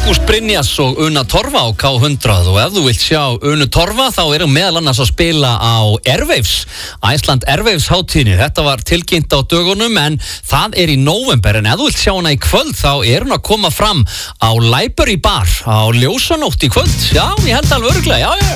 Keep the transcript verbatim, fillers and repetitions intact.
Ágúst Brynjas og Una Torfa á K hundrað og ef þú vilt sjá Unu Torfa þá erum meðal annars að spila á Airwaves, Iceland Airwaves hátíðinni. Þetta var tilkynnt á dögunum en það er í nóvember, en ef þú vilt sjá hana í kvöld þá er hún að koma fram á Library Bar á Ljósanótt í kvöld. Já, ég held alveg örugglega, já, já.